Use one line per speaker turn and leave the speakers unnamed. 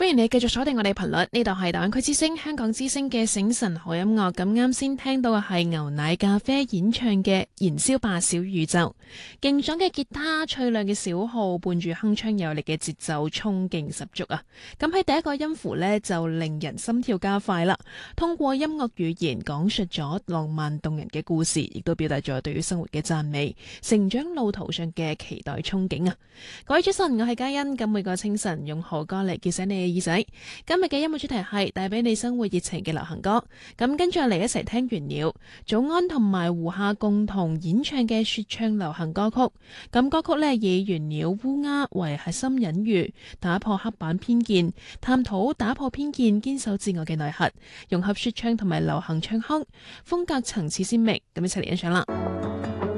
迎你繼續鎖定我哋頻率，呢度係大灣區之聲香港之聲嘅醒神好音樂。咁啱先聽到嘅係牛奶咖啡演唱嘅燃燒吧小宇宙，勁爽嘅吉他、脆亮嘅小號，伴住鏗鏘有力嘅節奏，衝勁十足啊！咁喺第一個音符呢，就令人心跳加快啦。通過音樂語言講述咗浪漫動人嘅故事，亦都表達咗對於生活嘅讚美，成長路途上嘅期待憧憬啊！各位早晨，我係嘉欣，咁每個清晨用好歌嚟叫醒你嘅耳仔。今日嘅音樂主題係帶俾你生活熱情嘅流行歌，咁跟住嚟一齊聽原料早安同埋胡夏共同演唱嘅說唱流行歌曲。咁歌曲呢，以原料烏鴉為核心隱喻，打破刻板偏見，探討打破偏見堅守自我嘅內核，融合說唱同埋流行唱腔，風格層次鮮明，咁一齊嚟欣賞啦。